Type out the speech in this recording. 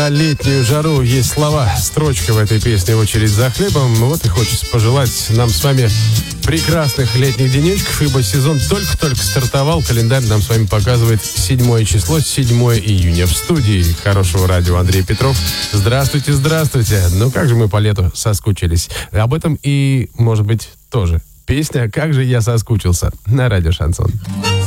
на летнюю жару есть слова. Строчка в этой песне «Очередь за хлебом». Вот и хочется пожелать нам с вами прекрасных летних денечков, ибо сезон только-только стартовал. Календарь нам с вами показывает 7 число, 7 июня. В студии Хорошего радио Андрей Петров. Здравствуйте, здравствуйте. Ну как же мы по лету соскучились. Об этом и, может быть, тоже песня «Как же я соскучился» на радио «Шансон».